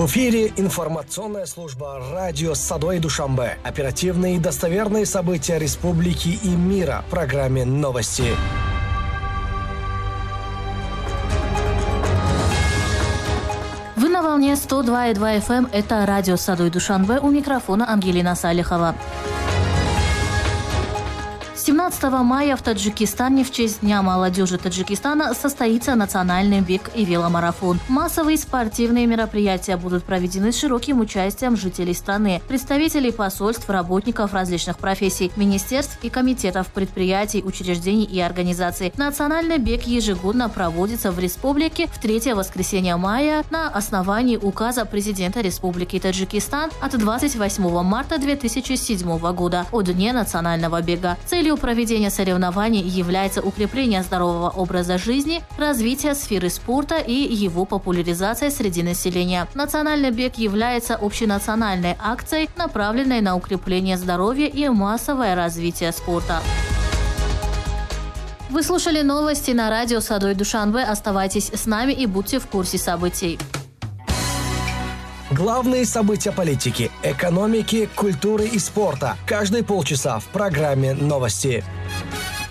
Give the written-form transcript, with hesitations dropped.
В эфире информационная служба радио Садой Душанбе. Оперативные и достоверные события республики и мира в программе «Новости». Вы на волне 102,2 FM. Это радио Садой Душанбе. У микрофона Ангелина Салихова. 17 мая в Таджикистане в честь Дня молодежи Таджикистана состоится национальный бег и веломарафон. Массовые спортивные мероприятия будут проведены с широким участием жителей страны, представителей посольств, работников различных профессий, министерств и комитетов, предприятий, учреждений и организаций. Национальный бег ежегодно проводится в республике в третье воскресенье мая на основании указа президента Республики Таджикистан от 28 марта 2007 года о Дне национального бега. Целью проведения соревнований является укрепление здорового образа жизни, развитие сферы спорта и его популяризация среди населения. Национальный бег является общенациональной акцией, направленной на укрепление здоровья и массовое развитие спорта. Вы слушали новости на радио Садой Душанбе. Оставайтесь с нами и будьте в курсе событий. Главные события политики, экономики, культуры и спорта. Каждые полчаса в программе «Новости».